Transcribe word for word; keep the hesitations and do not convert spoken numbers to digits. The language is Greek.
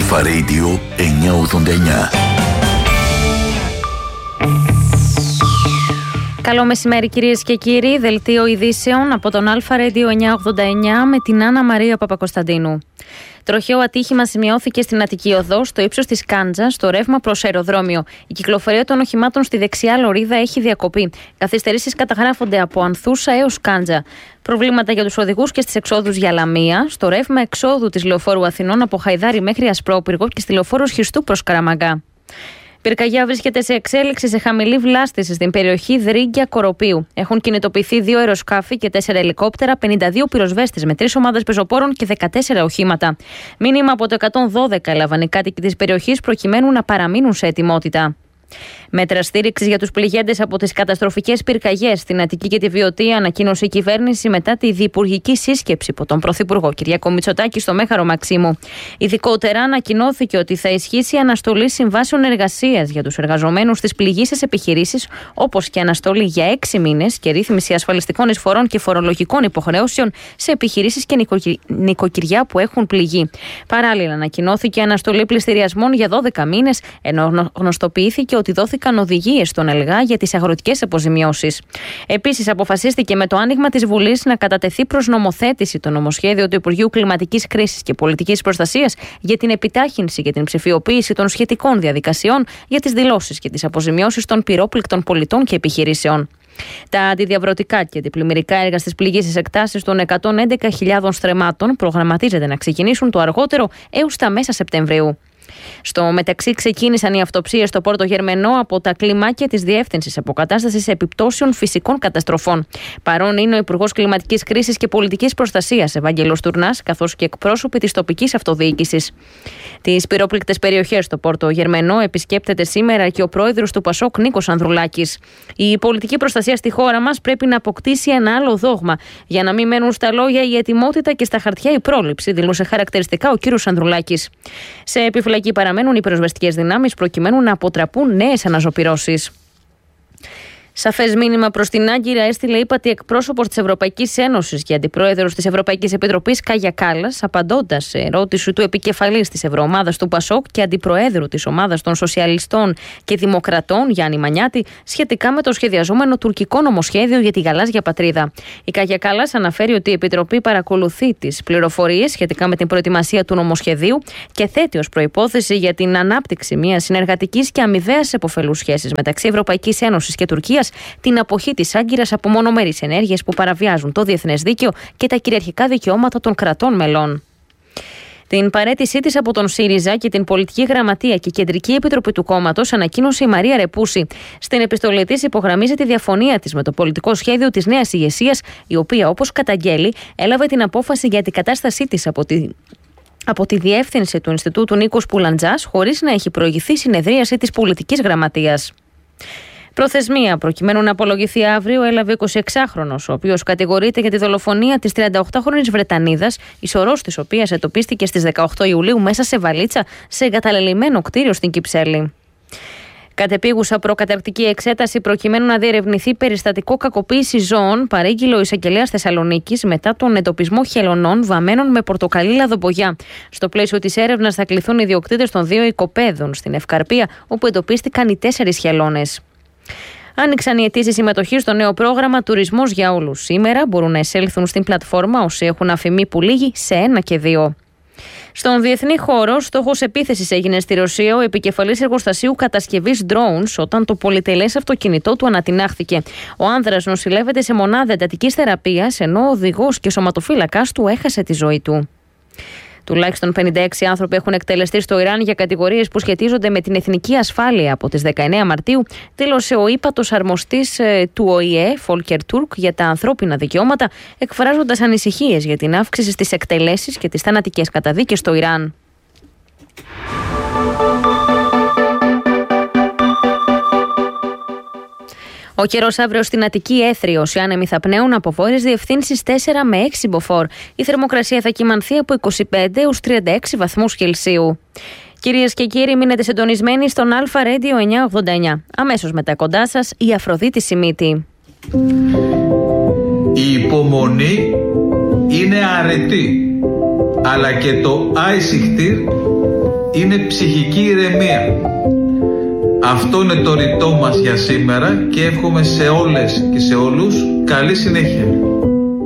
Αλφα Radio εννιακόσια ογδόντα εννιά. Καλό μεσημέρι κυρίες και κύριοι, δελτίο ειδήσεων από τον Αλφα Radio εννιακόσια ογδόντα εννιά με την Άννα Μαρία Παπακοσταντίνου. Τροχαίο ατύχημα σημειώθηκε στην Αττική Οδό, στο ύψος της Κάντζας, στο ρεύμα προς αεροδρόμιο. Η κυκλοφορία των οχημάτων στη δεξιά λωρίδα έχει διακοπεί. Καθυστερήσεις καταγράφονται από Ανθούσα έως Κάντζα. Προβλήματα για τους οδηγούς και στις εξόδους για Λαμία, στο ρεύμα εξόδου της Λεωφόρου Αθηνών από Χαϊδάρη μέχρι Ασπρόπυργο και στη Λεωφόρο Σχιστού προς Καραμαγκά. Πυρκαγιά βρίσκεται σε εξέλιξη σε χαμηλή βλάστηση στην περιοχή Δρίγκια Κοροπίου. Έχουν κινητοποιηθεί δύο αεροσκάφη και τέσσερα ελικόπτερα, πενήντα δύο πυροσβέστες με τρεις ομάδες πεζοπόρων και δεκατέσσερα οχήματα. Μήνυμα από το εκατόν δώδεκα έλαβαν οι κάτοικοι της περιοχής προκειμένου να παραμείνουν σε ετοιμότητα. Μέτρα στήριξης για τους πληγέντες από τις καταστροφικές πυρκαγιές στην Αττική και τη Βιωτία ανακοίνωσε η κυβέρνηση μετά τη διυπουργική σύσκεψη από τον Πρωθυπουργό Κυριάκο Μητσοτάκη στο Μέγαρο Μαξίμου. Ειδικότερα ανακοινώθηκε ότι θα ισχύσει αναστολή συμβάσεων εργασίας για τους εργαζομένους στις πληγείσες επιχειρήσεις, όπως και αναστολή για έξι μήνες και ρύθμιση ασφαλιστικών εισφορών και φορολογικών υποχρεώσεων σε επιχειρήσεις και νοικοκυριά που έχουν πληγεί. Παράλληλα, ανακοινώθηκε αναστολή πληστηριασμών για δώδεκα μήνες, ενώ γνωστοποιήθηκε ότι δόθηκαν οδηγίες στον ΕΛΓΑ για τις αγροτικές αποζημιώσεις. Επίσης, αποφασίστηκε με το άνοιγμα της Βουλής να κατατεθεί προς νομοθέτηση το νομοσχέδιο του Υπουργείου Κλιματικής Κρίσης και Πολιτικής Προστασίας για την επιτάχυνση και την ψηφιοποίηση των σχετικών διαδικασιών για τις δηλώσεις και τις αποζημιώσεις των πυρόπληκτων πολιτών και επιχειρήσεων. Τα αντιδιαβρωτικά και αντιπλημμυρικά έργα στις πληγείσες εκτάσεις των εκατόν έντεκα χιλιάδων στρεμμάτων προγραμματίζεται να ξεκινήσουν το αργότερο έως τα μέσα Σεπτεμβρίου. Στο μεταξύ, ξεκίνησαν οι αυτοψίες στο Πόρτο Γερμενό από τα κλιμάκια της Διεύθυνσης Αποκατάστασης Επιπτώσεων Φυσικών Καταστροφών. Παρόν είναι ο Υπουργός Κλιματικής Κρίσης και Πολιτικής Προστασίας, Ευάγγελος Τουρνάς, καθώς και εκπρόσωποι της τοπικής αυτοδιοίκησης. Τις πυρόπληκτες περιοχές στο Πόρτο Γερμενό επισκέπτεται σήμερα και ο πρόεδρος του Πασόκ, Νίκος Ανδρουλάκης. Η πολιτική προστασία στη χώρα μας πρέπει να αποκτήσει ένα άλλο δόγμα, για να μην μένουν στα λόγια η ετοιμότητα και στα χαρτιά η πρόληψη, δήλωσε χαρακτηριστικά ο κύριος Ανδρουλάκης. Σε επιφυλακή παραμένουν οι πυροσβεστικές δυνάμεις προκειμένου να αποτραπούν νέες αναζωπυρώσεις. Σαφές μήνυμα προς την Άγκυρα έστειλε ύπατη εκπρόσωπος της Ευρωπαϊκής Ένωσης και αντιπρόεδρος της Ευρωπαϊκής Επιτροπής Κάγια Κάλλας, απαντώντας σε ερώτηση του επικεφαλής της Ευρωομάδας του Πασόκ και αντιπροέδρου της Ομάδας των Σοσιαλιστών και Δημοκρατών, Γιάννη Μανιάτη, σχετικά με το σχεδιαζόμενο τουρκικό νομοσχέδιο για τη γαλάζια πατρίδα. Η Κάγια Κάλλας αναφέρει ότι η Επιτροπή παρακολουθεί τις πληροφορίες σχετικά με την προετοιμασία του νομοσχεδίου και θέτει ως προϋπόθεση για την ανάπτυξη μιας συνεργατικής και αμοιβαίας επωφελούς σχέσης μεταξύ Ευρωπαϊκής Ένωσης και Τουρκίας την αποχή της Άγκυρας από μονομερείς ενέργειες που παραβιάζουν το διεθνές δίκαιο και τα κυριαρχικά δικαιώματα των κρατών μελών. Την παραίτησή της από τον ΣΥΡΙΖΑ και την Πολιτική Γραμματεία και Κεντρική Επιτροπή του κόμματος ανακοίνωσε η Μαρία Ρεπούση. Στην επιστολή της υπογραμμίζει τη διαφωνία της με το πολιτικό σχέδιο της νέας ηγεσίας, η οποία, όπως καταγγέλει, έλαβε την απόφαση για την κατάστασή της από τη. από τη διεύθυνση του Ινστιτούτου Νίκος Πουλαντζάς, χωρίς να έχει προηγηθεί συνεδρίαση της Πολιτικής Γραμματείας. Προθεσμία προκειμένου να απολογηθεί αύριο έλαβε ο εικοσιεξάχρονος, ο οποίος κατηγορείται για τη δολοφονία της τριανταοκτάχρονης Βρετανίδας, η σωρός της οποίας εντοπίστηκε στις δεκαοκτώ Ιουλίου μέσα σε βαλίτσα σε εγκαταλελειμμένο κτίριο στην Κυψέλη. Κατεπίγουσα προκαταρκτική εξέταση προκειμένου να διερευνηθεί περιστατικό κακοποίηση ζώων παρήγγειλε ο εισαγγελέας Θεσσαλονίκης μετά τον εντοπισμό χελωνών βαμμένων με πορτοκαλί λαδομπογιά. Στο πλαίσιο της έρευνας θα κληθούν οι ιδιοκτήτες των δύο οικοπαίδων στην Ευκαρπία, όπου εντοπίστηκαν οι τέσσερις χελώνες. Άνοιξαν οι αιτήσεις συμμετοχή στο νέο πρόγραμμα Τουρισμός για Όλους. Σήμερα μπορούν να εισέλθουν στην πλατφόρμα όσοι έχουν αφημί που λύγει σε ένα και δύο. Στον διεθνή χώρο, στόχος επίθεσης έγινε στη Ρωσία ο επικεφαλής εργοστασίου κατασκευής drones όταν το πολυτελές αυτοκίνητό του ανατινάχθηκε. Ο άνδρας νοσηλεύεται σε μονάδα εντατικής θεραπείας, ενώ ο οδηγός και σωματοφύλακας του έχασε τη ζωή του. Τουλάχιστον πενήντα έξι άνθρωποι έχουν εκτελεστεί στο Ιράν για κατηγορίες που σχετίζονται με την εθνική ασφάλεια από τις δεκαεννέα Μαρτίου, δήλωσε ο ύπατος αρμοστής του Ο Η Ε, Φόλκερ Τούρκ, για τα ανθρώπινα δικαιώματα, εκφράζοντας ανησυχίες για την αύξηση στις εκτελέσεις και τις θανατικές καταδίκες στο Ιράν. Ο καιρός αύριο στην Αττική έθριος, οι άνεμοι θα πνέουν από βόρειες διευθύνσεις τέσσερα με έξι μποφόρ. Η θερμοκρασία θα κυμανθεί από είκοσι πέντε έως τριάντα έξι βαθμούς Κελσίου. Κυρίες και κύριοι, μείνετε συντονισμένοι στον Αλφα Radio εννιακόσια ογδόντα εννιά. Αμέσως μετά κοντά σας η Αφροδίτη Σιμίτη. Η υπομονή είναι αρετή, αλλά και το άισιχτήρ είναι ψυχική ηρεμία. Αυτό είναι το ρητό μας για σήμερα και εύχομαι σε όλες και σε όλους καλή συνέχεια.